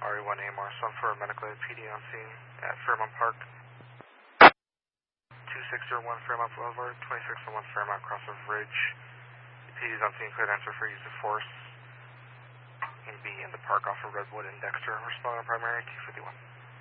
RE1 AMR, son for medical PD on scene at Fairmont Park. 2601 Fairmont Boulevard, 2601 Fairmont Crossover Ridge. PD is on scene, cleared answer for use of force. And B in the park off of Redwood and Dexter, responding on primary 251.